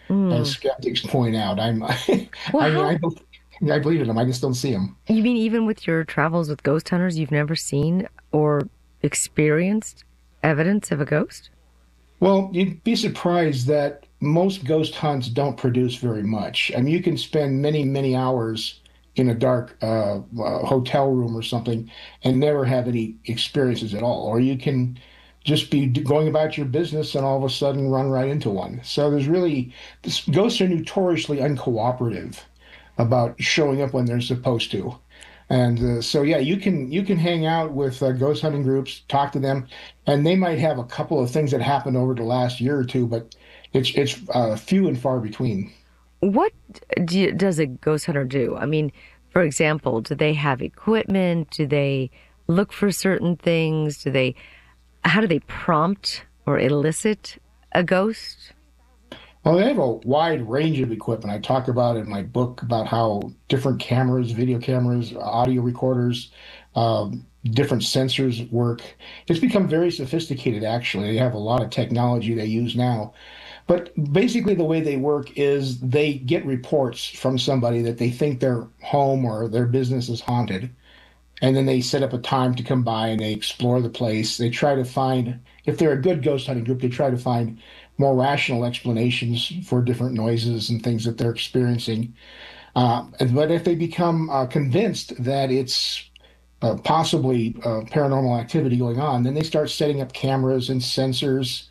as Mm. skeptics point out. Well, I mean, how, I believe in them. I just don't see them. you mean even with your travels with ghost hunters, you've never seen or experienced evidence of a ghost? Well, you'd be surprised that most ghost hunts don't produce very much. I mean, you can spend many, many hours in a dark hotel room or something and never have any experiences at all. Or you can just be going about your business and all of a sudden run right into one. So ghosts are notoriously uncooperative about showing up when they're supposed to. And so, yeah, you can hang out with ghost hunting groups, talk to them, and they might have a couple of things that happened over the last year or two, but it's few and far between. What does a ghost hunter do? I mean, for example, do they have equipment? Do they look for certain things? How do they prompt or elicit a ghost? Well, they have a wide range of equipment. I talk about in my book about how different cameras, video cameras, audio recorders, different sensors work. It's become very sophisticated, actually. They have a lot of technology they use now. But basically, the way they work is they get reports from somebody that they think their home or their business is haunted. And then they set up a time to come by and they explore the place. They try to find, if they're a good ghost hunting group, they try to find more rational explanations for different noises and things that they're experiencing. But if they become convinced that it's possibly paranormal activity going on, then they start setting up cameras and sensors.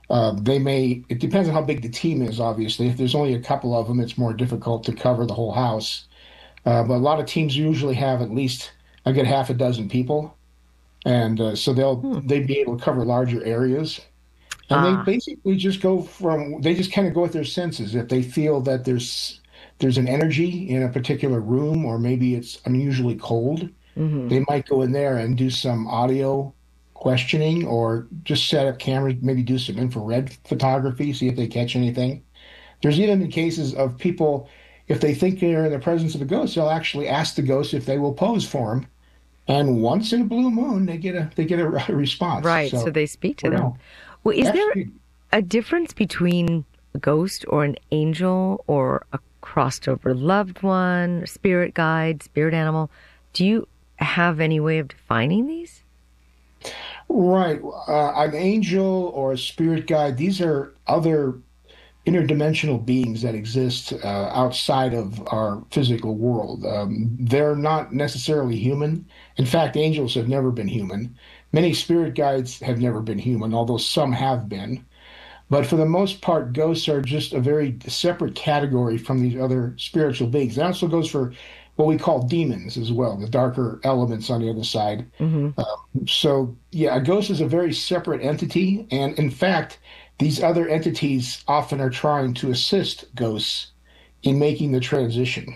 It depends on how big the team is, obviously. If there's only a couple of them, it's more difficult to cover the whole house. But a lot of teams usually have at least a good half a dozen people, and so Hmm. they'd be able to cover larger areas. And they Ah, basically they just kind of go with their senses. If they feel that there's an energy in a particular room, or maybe it's unusually cold, hmm. they might go in there and do some audio questioning, or just set up cameras, maybe do some infrared photography, see if they catch anything. There's even been cases of people, if they think they're in the presence of a ghost, they'll actually ask the ghost if they will pose for them. And once in a blue moon, they get a response. Right. So So, they speak to or them. no, Well, is there absolutely. a difference between a ghost or an angel or a crossed over loved one, spirit guide, spirit animal? Do you have any way of defining these? Right. An angel or a spirit guide, these are other interdimensional beings that exist outside of our physical world. They're not necessarily human. In fact, angels have never been human. Many spirit guides have never been human, although some have been. But for the most part, ghosts are just a very separate category from these other spiritual beings. That also goes for what we call demons as well, the darker elements on the other side. Hmm. So, yeah, a ghost is a very separate entity. And in fact, these other entities often are trying to assist ghosts in making the transition.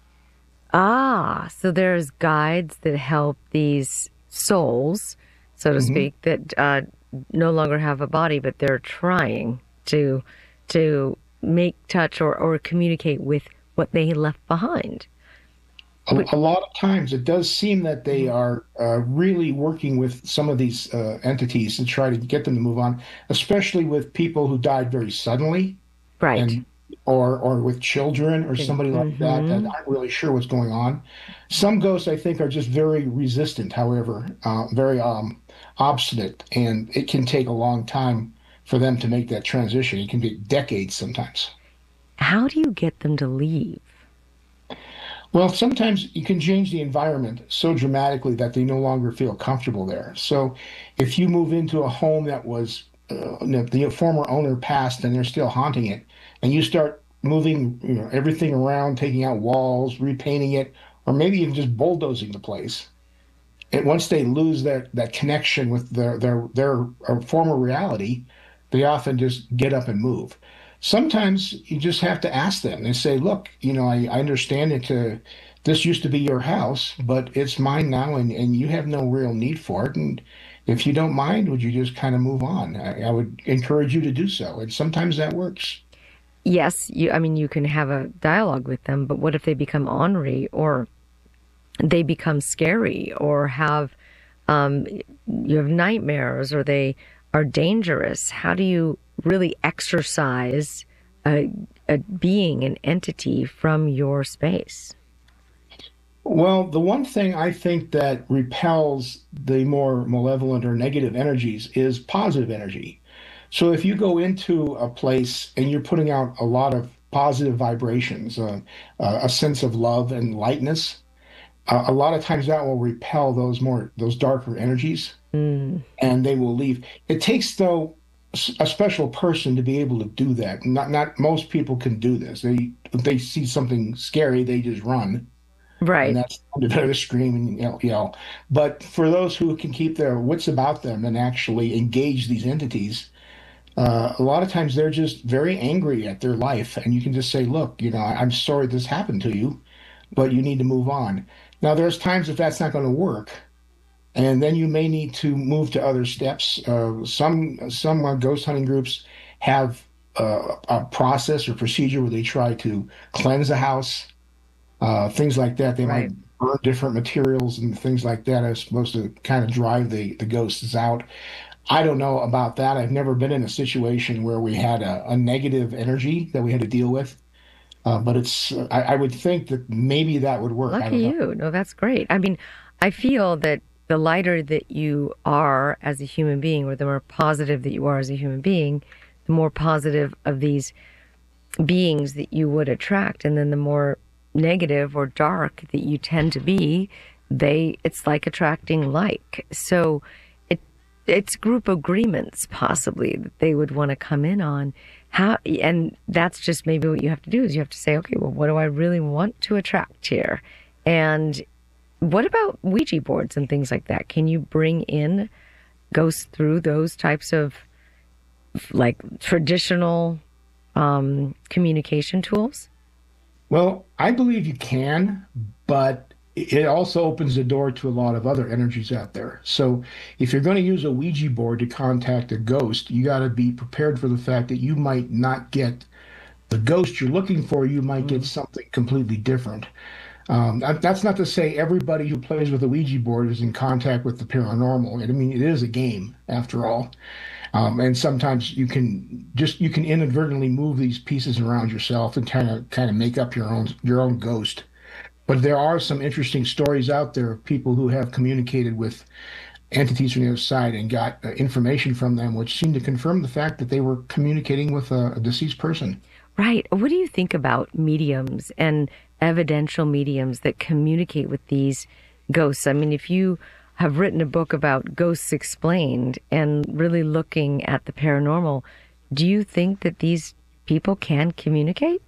Ah, so there's guides that help these souls, so to Mhm. speak, that no longer have a body, but they're trying to make touch or communicate with what they left behind. But A lot of times it does seem that they Mhm. are really working with some of these entities to try to get them to move on, especially with people who died very suddenly, Right. and or with children or somebody like that that Mm-hmm. aren't really sure what's going on. Some ghosts, I think, are just very resistant, however, very obstinate, and it can take a long time for them to make that transition. It can be decades sometimes. How do you get them to leave? Well, sometimes you can change the environment so dramatically that they no longer feel comfortable there. So if you move into a home that was the former owner passed and they're still haunting it, and you start moving, everything around, taking out walls, repainting it, or maybe even just bulldozing the place. And once they lose that connection with their former reality, they often just get up and move. Sometimes you just have to ask them and say, "Look, I understand it. This used to be your house, but it's mine now, and you have no real need for it. And if you don't mind, would you just kind of move on? I would encourage you to do so." And sometimes that works. Yes, I mean, you can have a dialogue with them, but what if they become ornery or they become scary or um, you have nightmares or they are dangerous? How do you really exercise a, a being, an entity from your space? Well, the one thing I think that repels the more malevolent or negative energies is positive energy. So if you go into a place and you're putting out a lot of positive vibrations, a sense of love and lightness, a lot of times that will repel those darker energies, Mm, and they will leave. It takes though a special person to be able to do that. Not most people can do this. They if they see something scary, they just run, and right. that's to scream and yell. But for those who can keep their wits about them and actually engage these entities, a lot of times they're just very angry at their life, and you can just say, "Look, I'm sorry this happened to you, but you need to move on." Now, there's times if that's not going to work, and then you may need to move to other steps. Some ghost hunting groups have a process or procedure where they try to cleanse a house, things like that. They might Right. burn different materials and things like that are supposed to kind of drive the ghosts out. I don't know about that. I've never been in a situation where we had a negative energy that we had to deal with. But I would think that maybe that would work. I Lucky don't know. you. No, that's great. I mean, I feel that the lighter that you are as a human being, or the more positive that you are as a human being, the more positive of these beings that you would attract. And then the more negative or dark that you tend to be, it's like attracting like. So it it's group agreements possibly that they would want to come in on. How, and that's just maybe what you have to do is you have to say, okay, well, what do I really want to attract here? And what about Ouija boards and things like that? Can you bring in ghosts through those types of like traditional communication tools? Well, I believe you can, but it also opens the door to a lot of other energies out there. So if you're going to use a Ouija board to contact a ghost, you got to be prepared for the fact that you might not get the ghost you're looking for. You might get Mm. something completely different. That's not to say everybody who plays with a Ouija board is in contact with the paranormal. I mean, it is a game after all. And sometimes you can inadvertently move these pieces around yourself and kind of make up your own ghost. But there are some interesting stories out there of people who have communicated with entities from the other side and got information from them, which seemed to confirm the fact that they were communicating with a deceased person. Right. What do you think about mediums and evidential mediums that communicate with these ghosts? I mean, if you have written a book about ghosts explained and really looking at the paranormal, do you think that these people can communicate?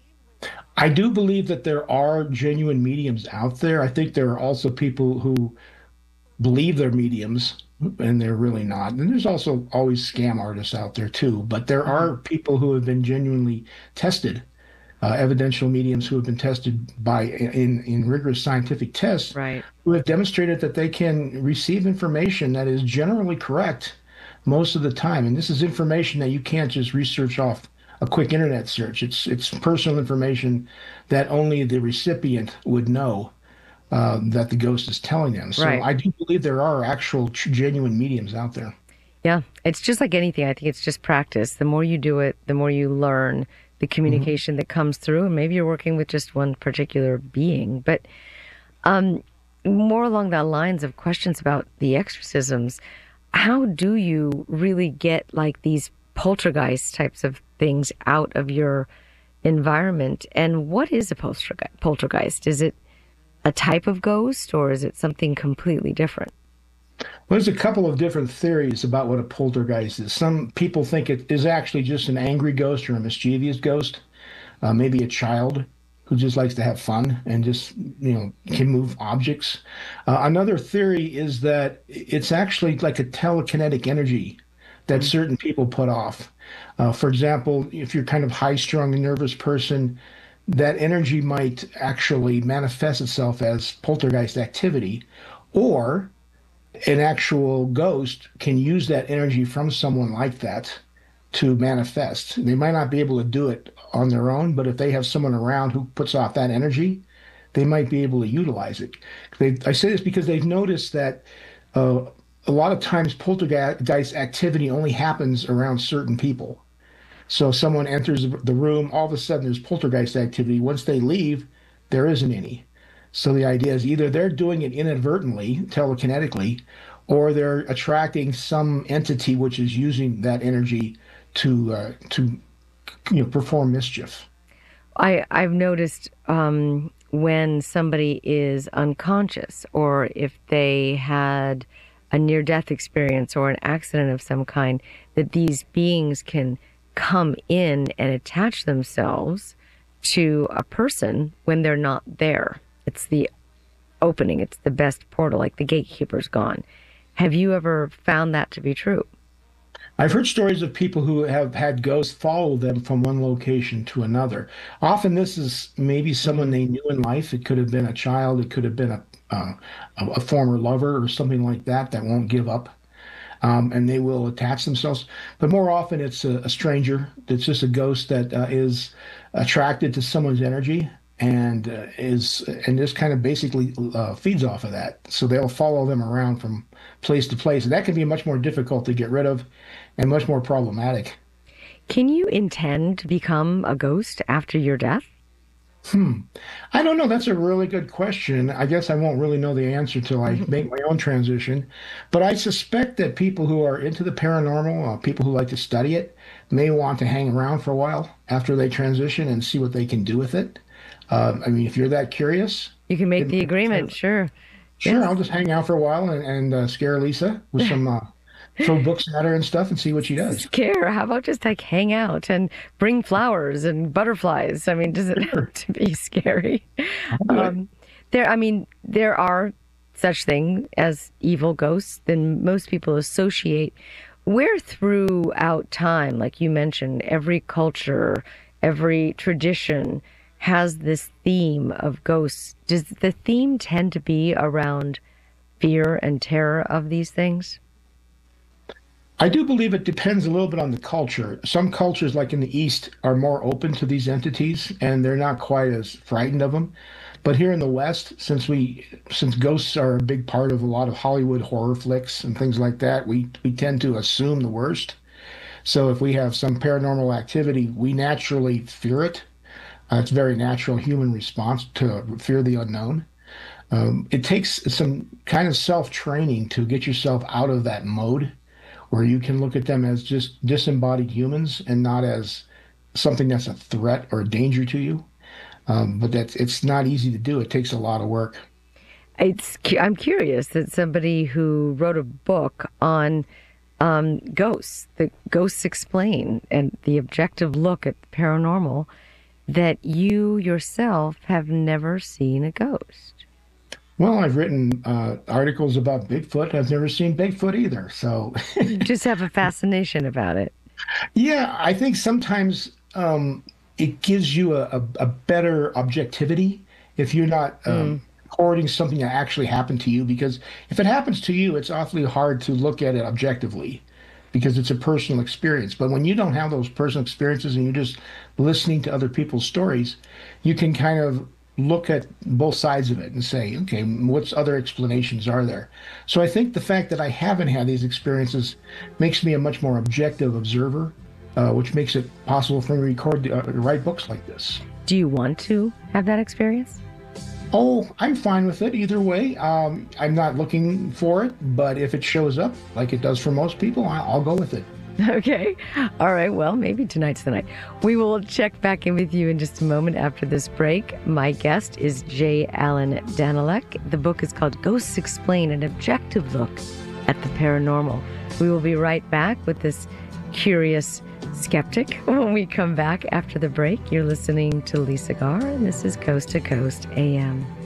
I do believe that there are genuine mediums out there. I think there are also people who believe they're mediums and they're really not. And there's also always scam artists out there too. But there Mhm. are people who have been genuinely tested, evidential mediums who have been tested in rigorous scientific tests, Right. who have demonstrated that they can receive information that is generally correct most of the time. And this is information that you can't just research off a quick internet search. It's personal information that only the recipient would know that the ghost is telling them. So Right. I do believe there are actual genuine mediums out there. Yeah. It's just like anything. I think it's just practice. The more you do it, the more you learn the Mhm. communication that comes through. And maybe you're working with just one particular being. But um, more along the lines of questions about the exorcisms, how do you really get like these poltergeist types of things out of your environment? And what is a poltergeist? Is it a type of ghost or is it something completely different? Well, there's a couple of different theories about what a poltergeist is. Some people think it is actually just an angry ghost or a mischievous ghost, maybe a child who just likes to have fun and just, can move objects. Another theory is that it's actually like a telekinetic energy that Mm. certain people put off. For example, if you're kind of high-strung and nervous person, that energy might actually manifest itself as poltergeist activity, or an actual ghost can use that energy from someone like that to manifest. They might not be able to do it on their own, but if they have someone around who puts off that energy, they might be able to utilize it. I say this because they've noticed that uh, a lot of times poltergeist activity only happens around certain people. So someone enters the room, all of a sudden there's poltergeist activity. Once they leave, there isn't any. So the idea is either they're doing it inadvertently, telekinetically, or they're attracting some entity which is using that energy to perform mischief. I've noticed when somebody is unconscious or if they had a near-death experience or an accident of some kind, that these beings can come in and attach themselves to a person when they're not there. It's the opening, it's the best portal, like the gatekeeper's gone. Have you ever found that to be true? I've heard stories of people who have had ghosts follow them from one location to another. Often, this is maybe someone they knew in life. It could have been a child, it could have been a former lover or something like that that won't give up, and they will attach themselves. But more often, it's a stranger. It's just a ghost that is attracted to someone's energy and just kind of basically feeds off of that. So they'll follow them around from place to place, and that can be much more difficult to get rid of and much more problematic. Can you intend to become a ghost after your death? Hmm. I don't know. That's a really good question. I guess I won't really know the answer till I make my own transition. But I suspect that people who are into the paranormal, people who like to study it, may want to hang around for a while after they transition and see what they can do with it. I mean, if you're that curious, You can make it, the agreement, sure. sure, Yes. I'll just hang out for a while and scare Lisa with some throw books at her and stuff and see what she does. Scare. How about just like hang out and bring flowers and butterflies? I mean, does it have Sure, to be scary? I'll do it. I mean, there are such thing as evil ghosts than most people associate. Where throughout time, like you mentioned, every culture, every tradition has this theme of ghosts. Does the theme tend to be around fear and terror of these things? I do believe it depends a little bit on the culture. Some cultures, like in the East, are more open to these entities and they're not quite as frightened of them. But here in the West, since ghosts are a big part of a lot of Hollywood horror flicks and things like that, we tend to assume the worst. So if we have some paranormal activity, we naturally fear it. It's a very natural human response to fear the unknown. It takes some kind of self-training to get yourself out of that mode where you can look at them as just disembodied humans and not as something that's a threat or a danger to you. But it's not easy to do. It takes a lot of work. I'm curious that somebody who wrote a book on ghosts, the Ghosts Explain, and the objective look at the paranormal, that you yourself have never seen a ghost. Well, I've written articles about Bigfoot. I've never seen Bigfoot either. So, You just have a fascination about it. yeah, I think sometimes it gives you a better objectivity if you're not Mm. recording something that actually happened to you. Because if it happens to you, it's awfully hard to look at it objectively because it's a personal experience. But when you don't have those personal experiences and you're just listening to other people's stories, you can kind of look at both sides of it and say, okay, what's other explanations are there? So I think the fact that I haven't had these experiences makes me a much more objective observer, which makes it possible for me to write books like this. Do you want to have that experience? Oh, I'm fine with it either way. I'm not looking for it, but if it shows up like it does for most people, I'll go with it. Okay. All right. Well, maybe tonight's the night. We will check back in with you in just a moment after this break. My guest is J. Allen Danilek. The book is called Ghosts Explain, an objective look at the paranormal. We will be right back with this curious skeptic when we come back after the break. You're listening to Lisa Garr, and this is Coast to Coast AM.